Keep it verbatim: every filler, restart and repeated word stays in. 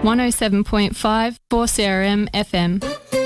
one oh seven point five four C R M F M.